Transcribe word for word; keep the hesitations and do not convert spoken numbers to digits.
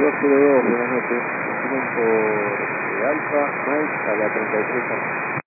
dos cero dos, buenas noches. Confirman por eh, Alfa, Mike, a la treinta y tres.